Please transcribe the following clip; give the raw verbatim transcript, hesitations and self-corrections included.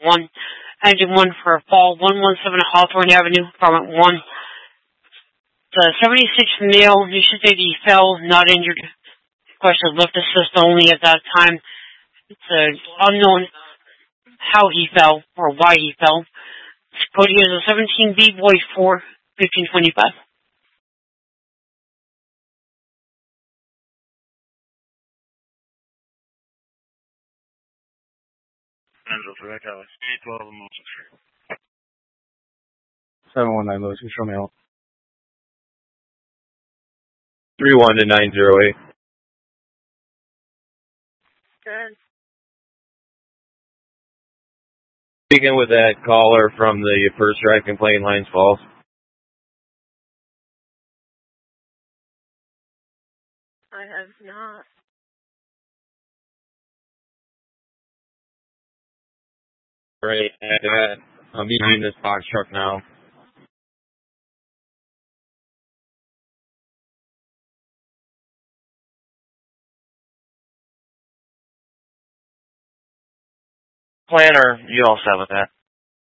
one. Engine one for fall, one one seven Hawthorne Avenue, apartment one. The seventy-six male, you should say that he fell, not injured. Question of lift assist only at that time. It's uh, unknown how he fell or why he fell. Code here is a seventeen B Boy four, fifteen twenty-five. seven one nine Lewis, show me out. three one to nine zero eight. Good. Speaking with that caller from the first drive complaint, Lines Falls. I have not. Right, uh, I'm using this box truck now. Planner, you all set with that?